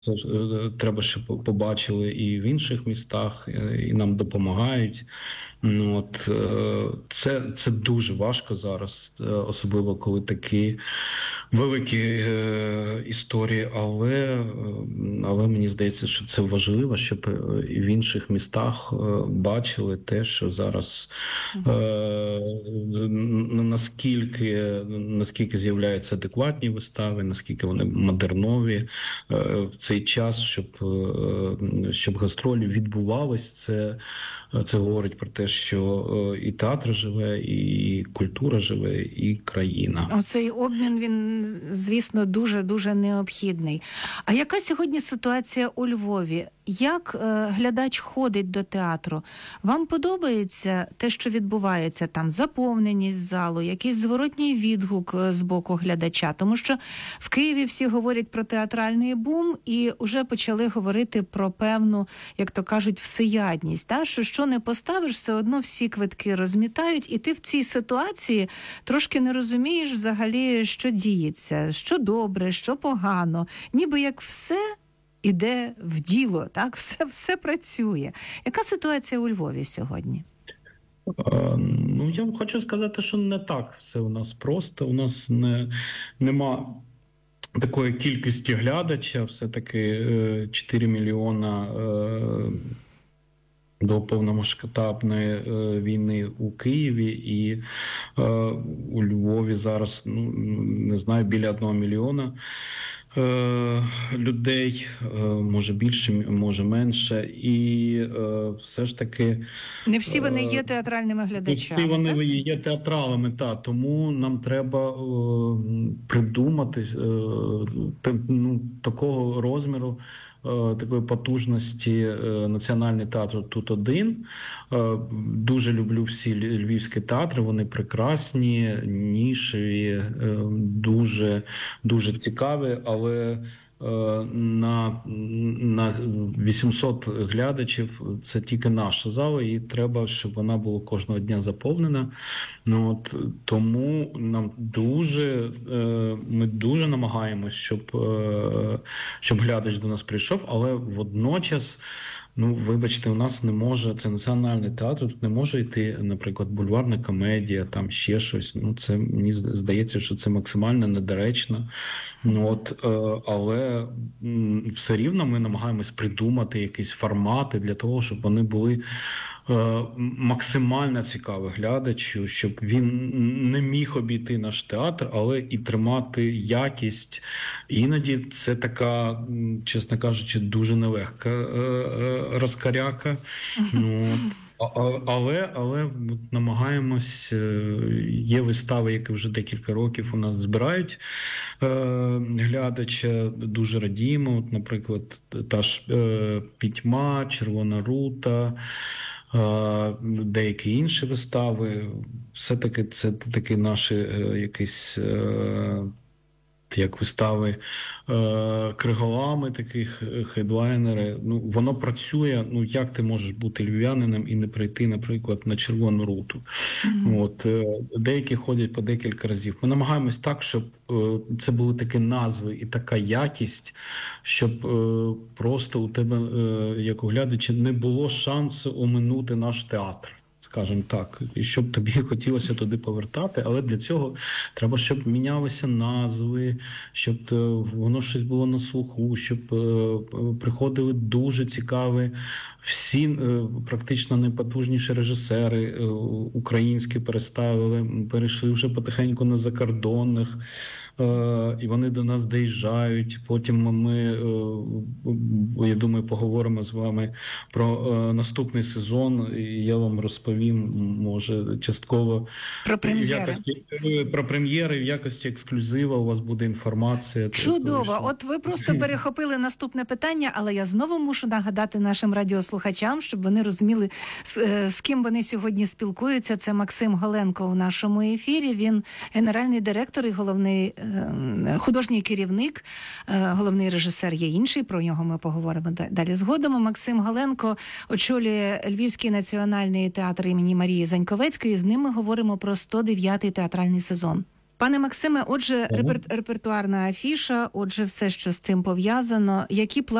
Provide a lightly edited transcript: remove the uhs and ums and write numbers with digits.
треба, щоб побачили і в інших містах, і нам допомагають. Ну, це дуже важко зараз, особливо коли такі великі історії, але мені здається, що це важливо, щоб і в інших містах бачили те, що зараз наскільки з'являються адекватні вистави, наскільки вони модернові в цей час, щоб гастролі відбувались. Це говорить про те, що і театр живе, і культура живе, і країна. Оцей обмін, він, звісно, дуже-дуже необхідний. А яка сьогодні ситуація у Львові? Як глядач ходить до театру? Вам подобається те, що відбувається там? Заповненість залу, якийсь зворотній відгук з боку глядача? Тому що в Києві всі говорять про театральний бум і вже почали говорити про певну, як то кажуть, всеядність. Та? Що не поставиш, все одно всі квитки розмітають, і ти в цій ситуації трошки не розумієш взагалі, що діється, що добре, що погано. Ніби як все іде в діло, так? Все працює. Яка ситуація у Львові сьогодні? Я вам хочу сказати, що не так все у нас просто. У нас нема такої кількості глядача, все-таки 4 мільйона до повномасштабної війни у Києві, і у Львові зараз, не знаю, біля 1 мільйона людей, може більше, може менше, і все ж таки... Не всі вони є театральними глядачами. Не всі вони є театралами, тому нам треба придумати такого розміру, такої потужності Національний театр тут один. Дуже люблю всі львівські театри, вони прекрасні, нішеві, дуже цікаві, але на 800 глядачів це тільки наша зала, і треба, щоб вона була кожного дня заповнена. Тому ми дуже намагаємось, щоб глядач до нас прийшов, але водночас, вибачте, у нас не може, це Національний театр, тут не може йти, наприклад, бульварна комедія, там ще щось. Це, мені здається, що це максимально недоречно. Але все рівно ми намагаємось придумати якісь формати для того, щоб вони були максимально цікаві глядачу, щоб він не міг обійти наш театр, але і тримати якість. Іноді це така, чесно кажучи, дуже нелегка розкаряка. Але намагаємось, є вистави, які вже декілька років у нас збирають глядача, дуже радіємо. Наприклад, та ж «Пітьма», «Червона рута», деякі інші вистави. Все-таки це такі наші якісь як вистави криголами, таких хедлайнери. Воно працює. Як ти можеш бути львів'янином і не прийти, наприклад, на «Червону руту»? Деякі ходять по декілька разів. Ми намагаємось так, щоб це були такі назви і така якість, щоб просто у тебе, як у глядача, не було шансу оминути наш театр, скажімо так, і щоб тобі хотілося туди повертати, але для цього треба, щоб мінялися назви, щоб воно щось було на слуху, щоб приходили дуже цікаві, всі практично найпотужніші режисери українські перейшли вже потихеньку на закордонних, і вони до нас доїжджають. Потім ми, я думаю, поговоримо з вами про наступний сезон, і я вам розповім, може, частково про прем'єри, в якості ексклюзива у вас буде інформація. Чудово! От ви просто перехопили наступне питання, але я знову мушу нагадати нашим радіослухачам, щоб вони розуміли, з ким вони сьогодні спілкуються. Це Максим Голенко у нашому ефірі. Він генеральний директор і головний художній керівник, головний режисер є інший, про нього ми поговоримо далі згодом. Максим Голенко очолює Львівський національний театр імені Марії Заньковецької. З ним ми говоримо про 109-й театральний сезон. Пане Максиме, отже, Так. репертуарна афіша, отже, все, що з цим пов'язано. Які